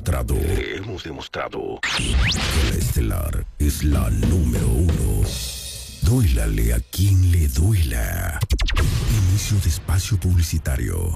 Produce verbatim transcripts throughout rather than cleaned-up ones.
demostrado. Hemos demostrado. Que la Estelar es la número uno. Duélale a quien le duela. Inicio de espacio publicitario.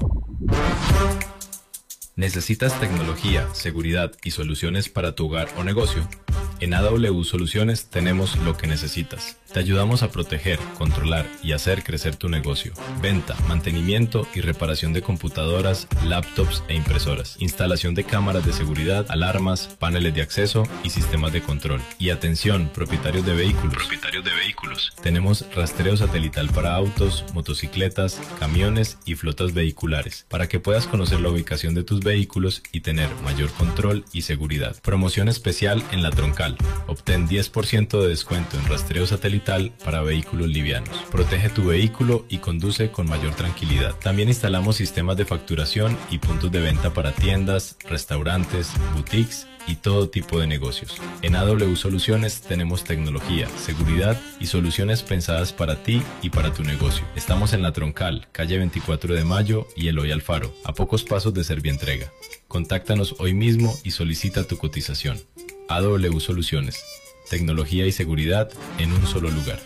¿Necesitas tecnología, seguridad y soluciones para tu hogar o negocio? En A W Soluciones tenemos lo que necesitas. Te ayudamos a proteger, controlar y hacer crecer tu negocio. Venta, mantenimiento y reparación de computadoras, laptops e impresoras. Instalación de cámaras de seguridad, alarmas, paneles de acceso y sistemas de control. Y atención, propietarios de vehículos. Propietarios de vehículos. Tenemos rastreo satelital para autos, motocicletas, camiones y flotas vehiculares, para que puedas conocer la ubicación de tus vehículos y tener mayor control y seguridad. Promoción especial en la Troncal. Obtén diez por ciento de descuento en rastreo satelital para vehículos livianos. Protege tu vehículo y conduce con mayor tranquilidad. También instalamos sistemas de facturación y puntos de venta para tiendas, restaurantes, boutiques y todo tipo de negocios. En A W Soluciones tenemos tecnología, seguridad y soluciones pensadas para ti y para tu negocio. Estamos en La Troncal, calle veinticuatro de mayo y Eloy Alfaro, a pocos pasos de Servientrega. Contáctanos hoy mismo y solicita tu cotización. A W Soluciones, tecnología y seguridad en un solo lugar.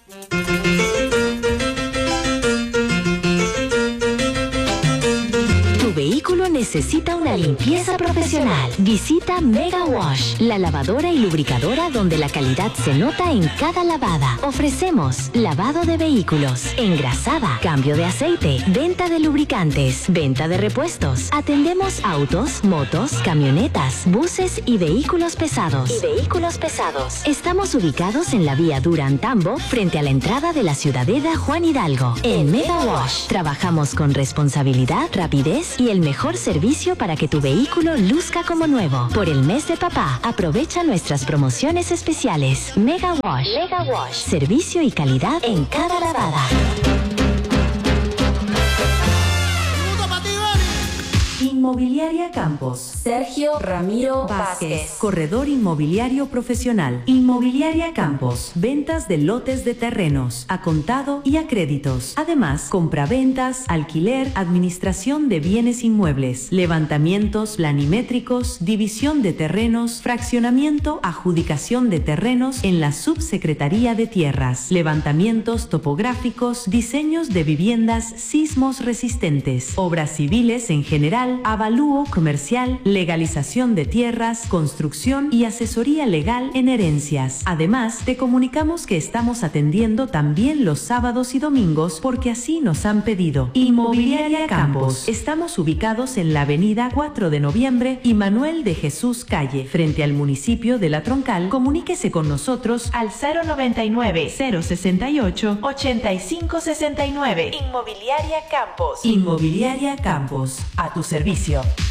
Tu vehículo necesita una limpieza profesional. Visita Mega Wash, la lavadora y lubricadora donde la calidad se nota en cada lavada. Ofrecemos lavado de vehículos, engrasada, cambio de aceite, venta de lubricantes, venta de repuestos. Atendemos autos, motos, camionetas, buses y vehículos pesados. Y vehículos pesados. Estamos ubicados en la vía Durán-Tambo, frente a la entrada de la Ciudadela Juan Hidalgo. En Mega Wash trabajamos con responsabilidad, rapidez y el mejor servicio para que tu vehículo luzca como nuevo. Por el mes de papá, aprovecha nuestras promociones especiales. Mega Wash. Mega Wash. Servicio y calidad en cada lavada. Inmobiliaria Campos. Sergio Ramiro Vázquez. Corredor inmobiliario profesional. Inmobiliaria Campos. Ventas de lotes de terrenos, a contado y a créditos. Además, compraventas, alquiler, administración de bienes inmuebles, levantamientos planimétricos, división de terrenos, fraccionamiento, adjudicación de terrenos en la Subsecretaría de Tierras, levantamientos topográficos, diseños de viviendas sismos resistentes, obras civiles en general, avalúo comercial, legalización de tierras, construcción y asesoría legal en herencias. Además, te comunicamos que estamos atendiendo también los sábados y domingos porque así nos han pedido. Inmobiliaria Campos. Estamos ubicados en la avenida cuatro de noviembre y Manuel de Jesús Calle, frente al municipio de La Troncal. Comuníquese con nosotros al cero noventa y nueve, cero sesenta y ocho, ochenta y cinco sesenta y nueve. Inmobiliaria Campos. Inmobiliaria Campos. A tu servicio.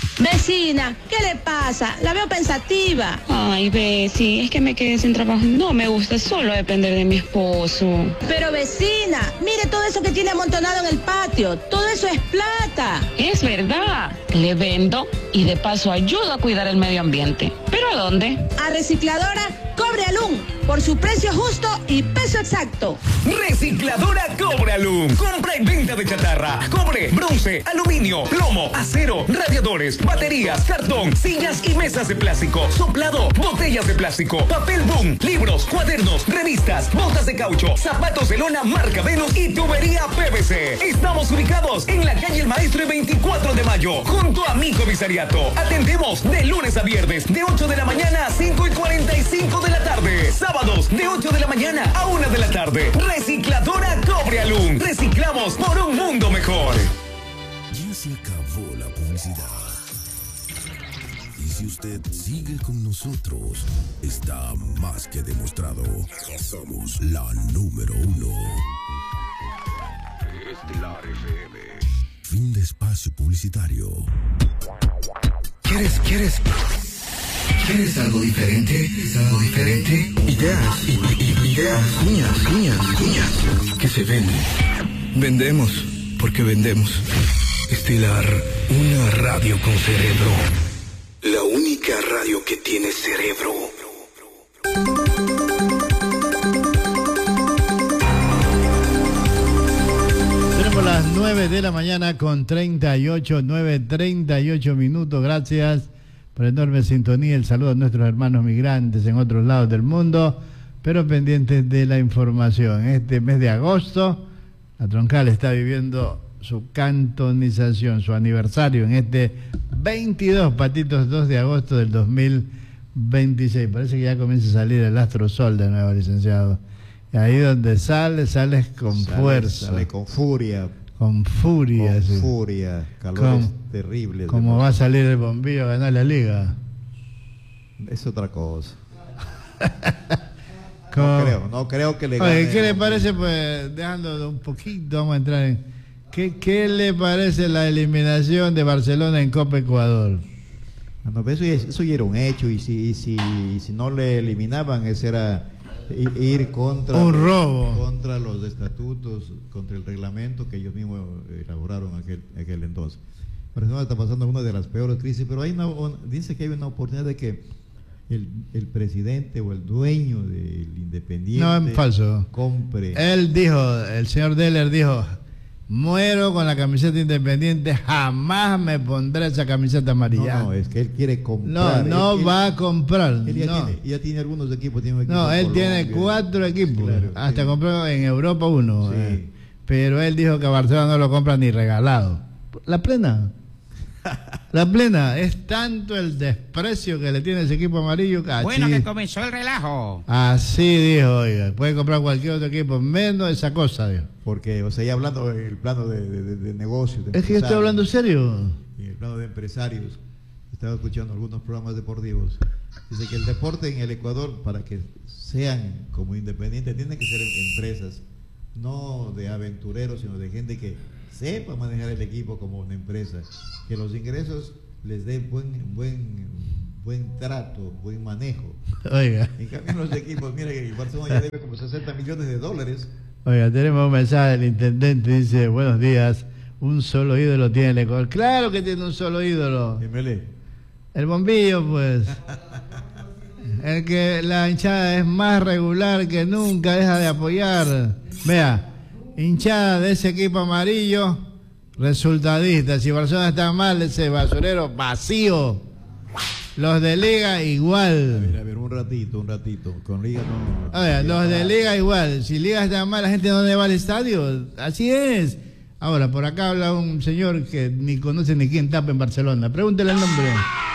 Vecina, ¿qué le pasa? La veo pensativa. Ay, Besi, es que me quedé sin trabajo. No me gusta solo depender de mi esposo. Pero vecina, mire todo eso que tiene amontonado en el patio. Todo eso es plata. Es verdad. Le vendo y de paso ayudo a cuidar el medio ambiente. ¿Pero a dónde? A Recicladora Cobre Alum, por su precio justo y peso exacto. Recicladora Cobre Alum. Compra y venta de chatarra, cobre, bronce, aluminio, plomo, acero, radiadores, baterías, cartón, sillas y mesas de plástico, soplado, botellas de plástico, papel boom, libros, cuadernos, revistas, botas de caucho, zapatos de lona marca Venus y tubería P V C. Estamos ubicados en la calle El Maestre veinticuatro de mayo, junto a mi comisariato. Atendemos de lunes a viernes, de ocho de la mañana a cinco y cuarenta y cinco de la tarde. Sábados, de ocho de la mañana a una de la tarde. Recicladora Cobre Alum. Reciclamos por un mundo mejor. Ya se acabó la publicidad. Y si usted sigue con nosotros, está más que demostrado. Somos la número uno. Estelar F M. Fin de espacio publicitario. ¿Quieres, quieres? ¿Quieres algo diferente? ¿Algo diferente? Ideas, i, i, ideas, cuñas, cuñas, cuñas, que se venden. Vendemos, porque vendemos. Estelar, una radio con cerebro. La única radio que tiene cerebro. Tenemos las nueve de la mañana con treinta y ocho, nueve, treinta y ocho minutos. Gracias por enorme sintonía. El saludo a nuestros hermanos migrantes en otros lados del mundo, pero pendientes de la información. Este mes de agosto, la Troncal está viviendo su cantonización, su aniversario en este veintidós, patitos, dos de agosto del dos mil veintiséis. Parece que ya comienza a salir el astro sol de nuevo, licenciado. Y ahí donde sale, sales con sale, fuerza. Sale con furia. Con furia. Con sí. furia. Calores terribles. Como va a salir el bombillo a ganar la liga. Es otra cosa. Como... No creo, no creo que le gane. Oye, ¿qué le parece, pues, dejando un poquito, vamos a entrar en... ¿Qué, qué le parece la eliminación de Barcelona en Copa Ecuador? Bueno, eso, ya, eso ya era un hecho, y si, y si, y si no le eliminaban, ese era ir contra... Un robo. Contra los estatutos, contra el reglamento que ellos mismos elaboraron aquel, aquel entonces. Barcelona está pasando una de las peores crisis, pero hay una, una, dice que hay una oportunidad de que el, el presidente o el dueño del Independiente... No, es falso. Compre. Él dijo, el señor Deller dijo, muero con la camiseta Independiente, jamás me pondré esa camiseta amarilla. No, no, es que él quiere comprar. No, no él, va él, a comprar. Él ya, no. tiene, ya tiene algunos equipos. Tiene un equipo no, él Colombia, tiene cuatro equipos. Claro, hasta sí. compró en Europa uno. Sí. Eh. Pero él dijo que a Barcelona no lo compra ni regalado. La plena. La plena. Es tanto el desprecio que le tiene ese equipo amarillo. Así, bueno, que comenzó el relajo. Así dijo, oiga. Puede comprar cualquier otro equipo, menos esa cosa, dijo. Porque, o sea, ya hablando del plano de, de, de negocios. De es que yo estoy hablando serio. Y el plano de empresarios. Estaba escuchando algunos programas deportivos. Dice que el deporte en el Ecuador, para que sean como independientes, tienen que ser empresas, no de aventureros, sino de gente que sepa manejar el equipo como una empresa, que los ingresos les den buen buen buen trato, buen manejo. Oiga. En cambio los equipos, mira que Barcelona ya debe como sesenta millones de dólares. Oiga, tenemos un mensaje del intendente, dice, buenos días, un solo ídolo tiene el Ecuador. Claro que tiene un solo ídolo. M L. El bombillo, pues. El que la hinchada es más regular que nunca, deja de apoyar. Vea, hinchada de ese equipo amarillo, resultadista. Si Barcelona está mal, ese basurero vacío. Los de Liga igual. A ver, a ver, un ratito, un ratito. Con Liga no... Oiga, los de Liga igual. Si Liga está mal, la gente no va al estadio. Así es. Ahora, por acá habla un señor que ni conoce ni quién tapa en Barcelona. Pregúntele el nombre.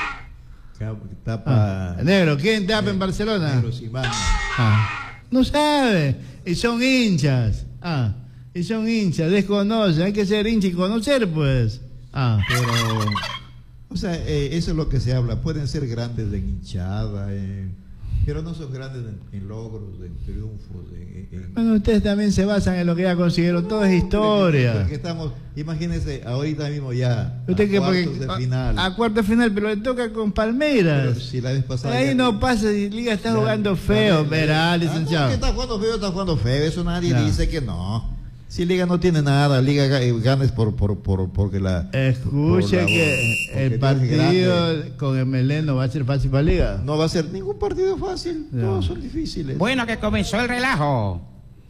Tapa... Ah, negro, ¿quién tapa eh, en Barcelona? Negro Simán. Ah, no sabe. Y son hinchas. Ah, y son hinchas, desconocen. Hay que ser hincha y conocer, pues. Ah. Pero, o sea, eh, eso es lo que se habla. Pueden ser grandes en hinchada, eh, pero no son grandes en, en logros, en triunfos. En, en... Bueno, ustedes también se basan en lo que ya consiguieron. Todo es historia. Porque estamos, imagínense, ahorita mismo ya ¿Usted a qué, cuartos porque, de final. A, a cuartos de final, pero le toca con Palmeiras. Pero si la vez pasada ahí ya, no pasa, si Liga está ya, jugando feo, verá, licenciado. Ah, no, que está jugando feo, está jugando feo. Eso nadie ya. dice que no. Si Liga no tiene nada, Liga ganes por, por, por, porque la... Escuche que el partido con M L E no va a ser fácil para Liga. No va a ser ningún partido fácil, no. Todos son difíciles. Bueno, que comenzó el relajo.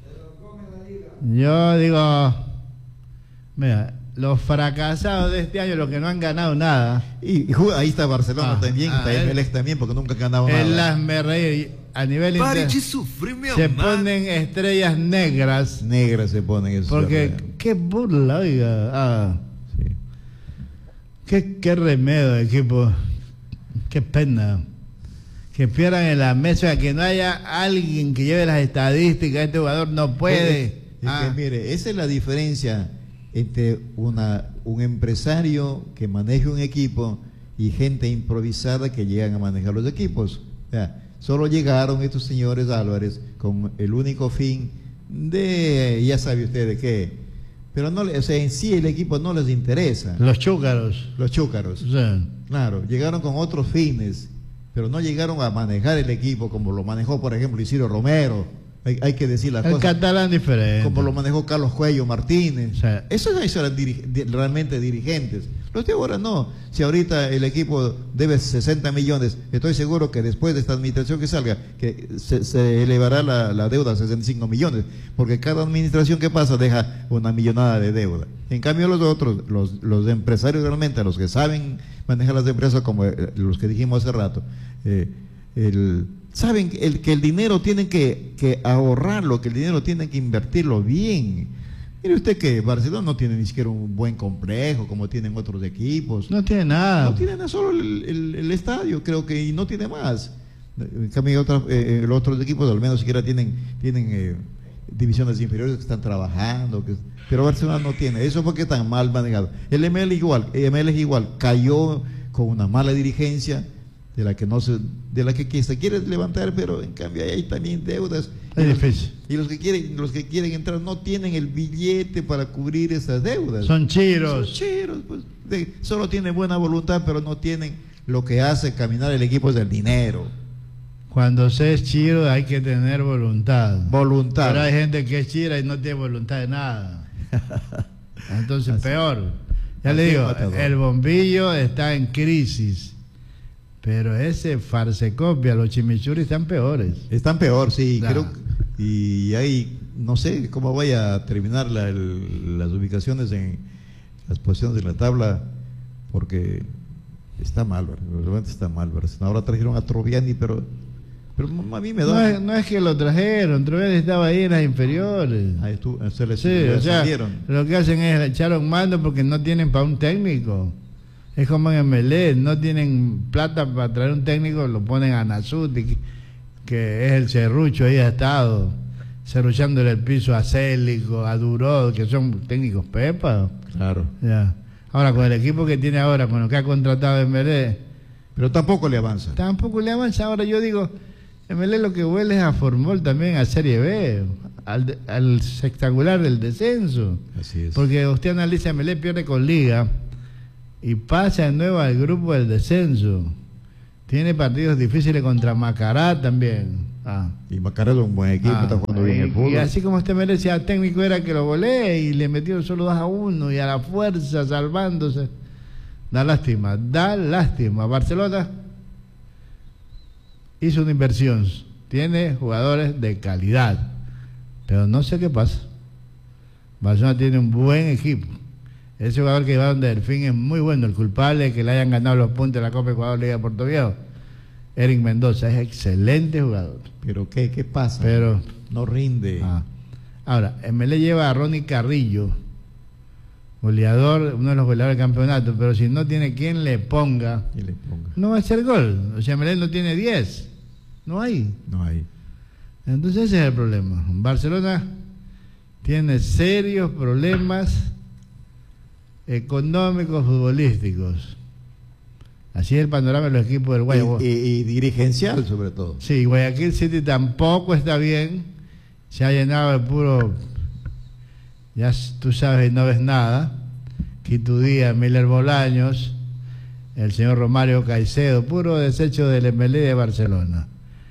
Yo digo, mira, los fracasados de este año, los que no han ganado nada. Y, y ahí está Barcelona ah, también, ah, está M L E también, porque nunca han ganado nada. En las me reír. A nivel inter... sufrir, se amar. Ponen estrellas negras. Negras se ponen eso. Porque qué burla, oiga. Ah, sí. Qué, qué remedio, equipo. Qué pena. Que pierdan en la mesa, que no haya alguien que lleve las estadísticas. Este jugador no puede. Es, es ah. que, mire, esa es la diferencia entre una, un empresario que maneje un equipo y gente improvisada que llegan a manejar los equipos. O sea, solo llegaron estos señores Álvarez con el único fin de, ya sabe usted de qué, pero no, o sea, en sí el equipo no les interesa. Los chúcaros. Los chúcaros. Sí. Claro, llegaron con otros fines, pero no llegaron a manejar el equipo como lo manejó, por ejemplo, Isidro Romero. Hay, hay que decir las el cosas. El catalán diferente. Como lo manejó Carlos Cuello Martínez. O sea, esos, esos eran diri realmente dirigentes. Los de ahora no. Si ahorita el equipo debe sesenta millones, estoy seguro que después de esta administración que salga, que se, se elevará la, la deuda a sesenta y cinco millones, porque cada administración que pasa deja una millonada de deuda. En cambio los otros, los, los empresarios realmente, los que saben manejar las empresas, como los que dijimos hace rato, eh, el, saben el, que el dinero tienen que, que ahorrarlo, que el dinero tienen que invertirlo bien. Mire usted que Barcelona no tiene ni siquiera un buen complejo como tienen otros equipos. No tiene nada. No tiene nada, solo el, el, el estadio, creo que, y no tiene más. En cambio, otros, eh, los otros equipos al menos siquiera tienen, tienen eh, divisiones inferiores que están trabajando, que, pero Barcelona no tiene. Eso porque tan mal manejado. El M L igual, el M L es igual, cayó con una mala dirigencia de la que no se, de la que, que se quiere levantar, pero en cambio hay también deudas. Es difícil. Y los que quieren, los que quieren entrar no tienen el billete para cubrir esas deudas. Son chiros. Son chiros, pues, de, solo tienen buena voluntad, pero no tienen lo que hace caminar el equipo, es el dinero. Cuando se es chiro hay que tener voluntad. Voluntad. Pero hay gente que es chira y no tiene voluntad de nada. Entonces así, peor. Ya le digo, el bombillo está en crisis. Pero ese farsecopia, los chimichurri están peores. Están peor, sí. Claro. Creo, y ahí, no sé cómo vaya a terminar la, el, las ubicaciones en las posiciones de la tabla, porque está mal, realmente está mal. Ahora trajeron a Troviani, pero, pero a mí me da... No es, no es que lo trajeron, Troviani estaba ahí en las inferiores. Ahí estuvo, se les, sí, les o sea, ascendieron. Lo que hacen es echar un mando porque no tienen para un técnico. Es como en M L E, no tienen plata para traer un técnico, lo ponen a Nasuti, que es el serrucho, ahí ha estado serruchándole el piso a Célico, a Duró, que son técnicos pepa. Claro. Ya. Ahora, con el equipo que tiene ahora, con lo que ha contratado M L E... Pero tampoco le avanza. Tampoco le avanza. Ahora yo digo, M L E lo que huele es a Formol también, a Serie B, al, al sextangular del descenso. Así es. Porque usted analiza, M L E pierde con Liga y pasa de nuevo al grupo del descenso. Tiene partidos difíciles contra Macará también. Ah. Y Macará es un buen equipo, ah, está jugando bien el fútbol. Y así como usted merece, al técnico era que lo golee y le metieron solo dos a uno y a la fuerza salvándose. Da lástima, da lástima. Barcelona hizo una inversión, tiene jugadores de calidad, pero no sé qué pasa. Barcelona tiene un buen equipo. Ese jugador que llevaron de Delfín es muy bueno. El culpable de que le hayan ganado los puntos de la Copa Ecuador Liga de Puerto Viejo, Eric Mendoza, es excelente jugador. ¿Pero qué, qué pasa? Pero no rinde. Ah. Ahora, M L E lleva a Ronnie Carrillo, goleador, uno de los goleadores del campeonato, pero si no tiene quien le ponga, ¿Quién le ponga? no va a hacer gol. O sea, M L E no tiene diez. No hay. No hay. Entonces ese es el problema. Barcelona tiene serios problemas económicos, futbolísticos. Así es el panorama de los equipos del Guayaquil. Y, y, y dirigencial, sobre todo. Sí, Guayaquil City tampoco está bien. Se ha llenado de puro, ya tú sabes, no ves nada. Quito Díaz, Miller Bolaños, el señor Romario Caicedo, puro desecho del M L E de Barcelona.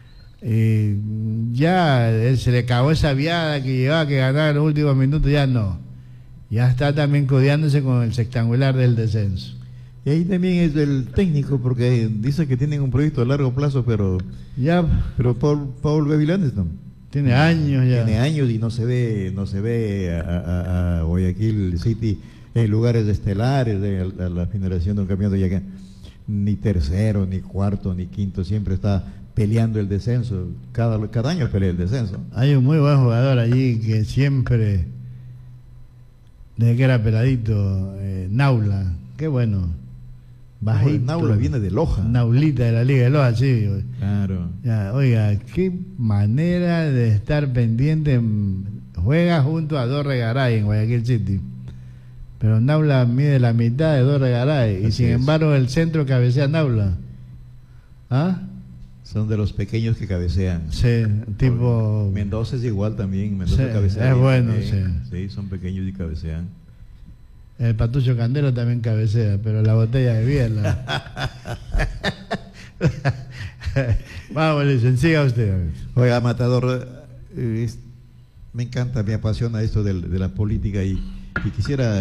Y ya él se le cagó esa viada que llevaba que ganar en los últimos minutos, ya no. Ya está también codeándose con el sextangular del descenso. Y ahí también es el técnico, porque dice que tienen un proyecto a largo plazo, pero ya, pero Paul, Paul Gavilanes no. Tiene años ya. Tiene años y no se ve, no se ve a, a, a Guayaquil City en lugares estelares de la, la generación de un campeonato, ya que ni tercero, ni cuarto, ni quinto, siempre está peleando el descenso. Cada, cada año pelea el descenso. Hay un muy buen jugador allí que siempre, desde que era peladito, eh, Naula, qué bueno. Bajito. Naula viene de Loja. Naulita de la Liga de Loja, sí. Claro. Ya, oiga, qué manera de estar pendiente. Juega junto a Dorre Garay en Guayaquil City. Pero Naula mide la mitad de Dorre Garay. Y Así sin es. embargo el centro cabecea Naula. ¿Ah? Son de los pequeños que cabecean. Sí, tipo... Mendoza es igual también. Mendoza Sí, cabecea. es bien bueno, también. sí. Sí, son pequeños y cabecean. El Patucho Candelo también cabecea, pero la botella de biela. Vamos, Licen, siga usted. Oiga, Matador, eh, es- me encanta, me apasiona esto de, de la política y, y quisiera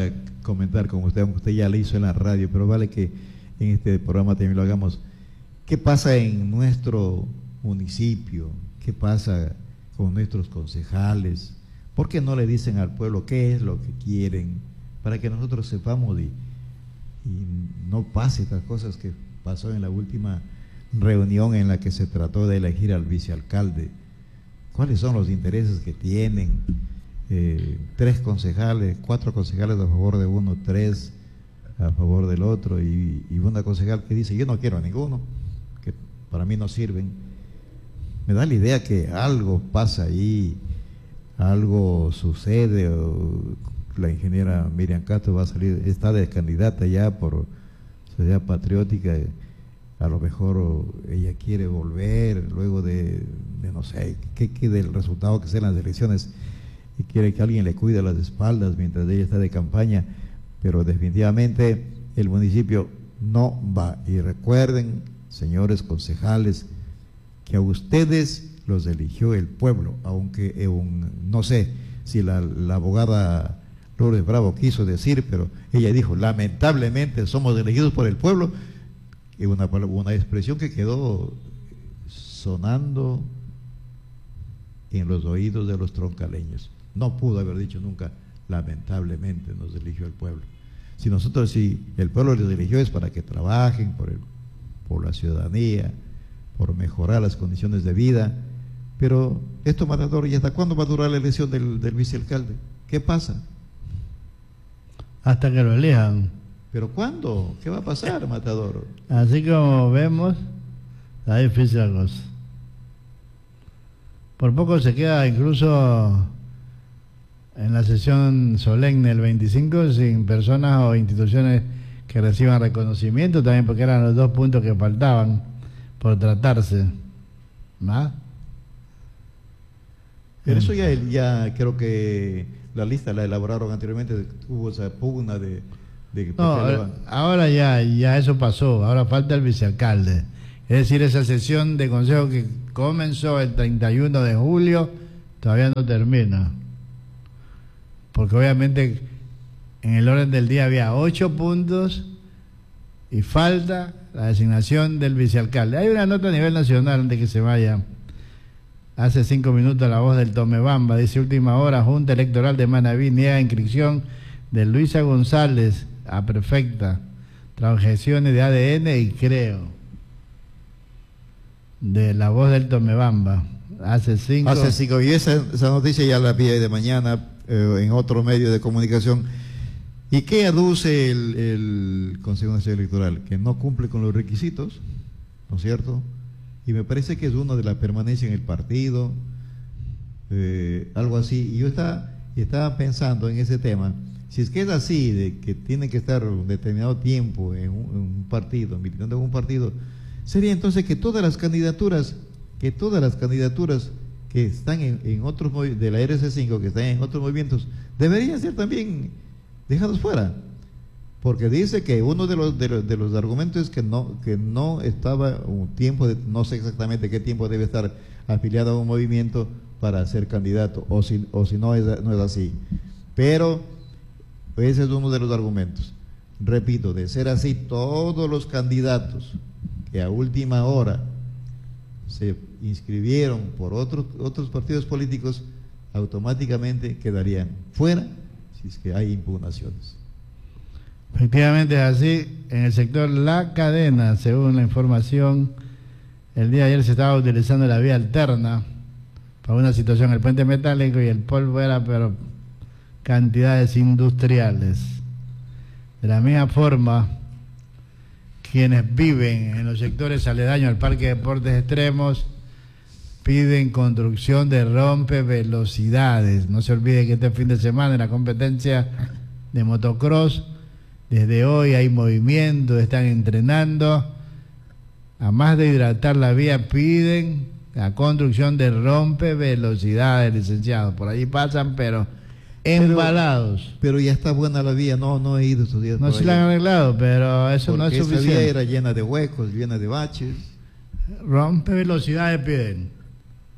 comentar con usted, aunque usted ya lo hizo en la radio, pero vale que en este programa también lo hagamos. ¿Qué pasa en nuestro municipio? ¿Qué pasa con nuestros concejales? ¿Por qué no le dicen al pueblo qué es lo que quieren? Para que nosotros sepamos y, y no pase estas cosas que pasó en la última reunión en la que se trató de elegir al vicealcalde. ¿Cuáles son los intereses que tienen? Eh, tres concejales, cuatro concejales a favor de uno, tres a favor del otro, y, y una concejal que dice, yo no quiero a ninguno, que para mí no sirven. Me da la idea que algo pasa ahí, algo sucede, o la ingeniera Miriam Castro va a salir, está de candidata ya por Sociedad Patriótica, a lo mejor ella quiere volver luego de, de no sé, qué quede el resultado que sean las elecciones, y quiere que alguien le cuide las espaldas mientras ella está de campaña, pero definitivamente el municipio no va. Y recuerden, señores concejales, que a ustedes los eligió el pueblo, aunque eh, un, no sé si la, la abogada Lourdes Bravo quiso decir, pero ella dijo, lamentablemente somos elegidos por el pueblo, y una, una expresión que quedó sonando en los oídos de los troncaleños. No pudo haber dicho nunca, lamentablemente nos eligió el pueblo. Si nosotros, si el pueblo les eligió, es para que trabajen por, el, por la ciudadanía, por mejorar las condiciones de vida. Pero esto, Matador, ¿y hasta cuándo va a durar la elección del, del vicealcalde? ¿Qué pasa? Hasta que lo elijan. ¿Pero cuándo? ¿Qué va a pasar, Matador? Así como vemos, está difícil la cosa. Por poco se queda incluso en la sesión solemne el veinticinco sin personas o instituciones que reciban reconocimiento, también porque eran los dos puntos que faltaban por tratarse. ¿Ah? Pero eso ya, ya creo que la lista la elaboraron anteriormente, hubo esa pugna de... de no, ahora, ahora ya, ya eso pasó, ahora falta el vicealcalde. Es decir, esa sesión de consejo que comenzó el treinta y uno de julio todavía no termina. Porque obviamente en el orden del día había ocho puntos y falta la designación del vicealcalde. Hay una nota a nivel nacional antes que se vaya. Hace cinco minutos la voz del Tomebamba dice: última hora, Junta Electoral de Manabí niega inscripción de Luisa González a prefecta, transacciones de A D N y creo. De la voz del Tomebamba. Hace cinco. Hace cinco. Y esa, esa noticia ya la vi de mañana eh, en otro medio de comunicación. ¿Y qué aduce el, el Consejo Nacional Electoral? Que no cumple con los requisitos, ¿no es cierto? Y me parece que es uno de la permanencia en el partido, eh, algo así. Y yo estaba, estaba pensando en ese tema. Si es que es así, de que tiene que estar un determinado tiempo en un, en un partido, militando en un partido, sería entonces que todas las candidaturas, que todas las candidaturas que están en, en otros de la R C cinco, que están en otros movimientos, deberían ser también dejados fuera. Porque dice que uno de los, de los de los argumentos es que no que no estaba un tiempo, de, no sé exactamente qué tiempo debe estar afiliado a un movimiento para ser candidato, o si, o si no, es, no es así. Pero ese es uno de los argumentos. Repito, de ser así, todos los candidatos que a última hora se inscribieron por otros, otros partidos políticos, automáticamente quedarían fuera si es que hay impugnaciones. Efectivamente es así. En el sector La Cadena, según la información, el día de ayer se estaba utilizando la vía alterna para una situación, el puente metálico, y el polvo era pero cantidades industriales. De la misma forma, quienes viven en los sectores aledaños al Parque de Deportes Extremos piden construcción de rompevelocidades. No se olvide que este fin de semana en la competencia de motocross, desde hoy hay movimiento, están entrenando. A más de hidratar la vía, piden la construcción de rompevelocidades, licenciados. Por allí pasan, pero embalados. Pero, pero ya está buena la vía, no no he ido estos días. No se la han arreglado, pero eso porque no es esa suficiente. Vía era llena de huecos, llena de baches. Rompevelocidades piden.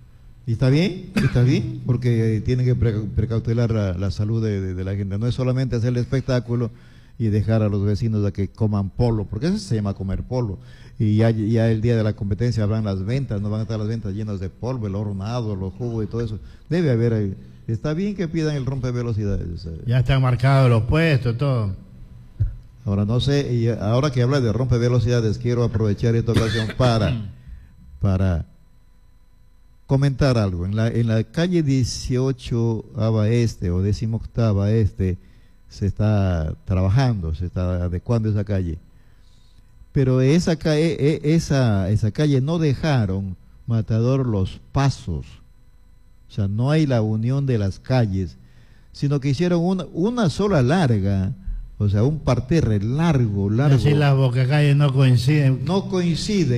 Y está bien, está bien, porque eh, tienen que pre precautelar la, la salud de, de, de la gente. No es solamente hacer el espectáculo y dejar a los vecinos a que coman polo, porque eso se llama comer polo. Y ya, ya el día de la competencia habrán las ventas, no van a estar las ventas llenas de polvo, el hornado, los jugos y todo eso. Debe haber, eh, está bien que pidan el rompevelocidades. Eh. Ya están marcados los puestos, todo. Ahora no sé, y ahora que habla de rompevelocidades, quiero aprovechar esta ocasión para, para comentar algo. En la, en la calle dieciocho ava este o decimoctava este se está trabajando, se está adecuando esa calle. Pero esa calle, esa, esa calle no dejaron, Matador, los pasos. O sea, no hay la unión de las calles, sino que hicieron una, una sola larga, o sea, un parterre largo, largo. Es decir, las bocacalles no coinciden. No coinciden.